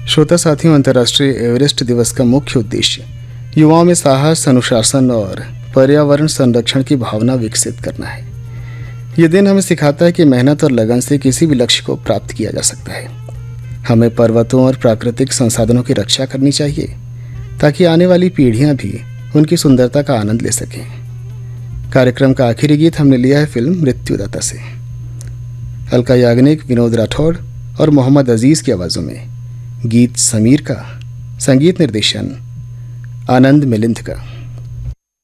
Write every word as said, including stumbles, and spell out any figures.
श्रोता साथियों, अंतर्राष्ट्रीय एवरेस्ट दिवस का मुख्य उद्देश्य युवाओं में साहस, अनुशासन और पर्यावरण संरक्षण की भावना विकसित करना है। ये दिन हमें सिखाता है कि मेहनत और लगन से किसी भी लक्ष्य को प्राप्त किया जा सकता है। हमें पर्वतों और प्राकृतिक संसाधनों की रक्षा करनी चाहिए ताकि आने वाली पीढ़ियां भी उनकी सुंदरता का आनंद ले सकें। कार्यक्रम का आखिरी गीत हमने लिया है फिल्म मृत्युदाता से। अलका याग्निक, विनोद राठौड़ और मोहम्मद अजीज़ की आवाज़ों में गीत समीर का, संगीत निर्देशन आनंद मिलिंद का।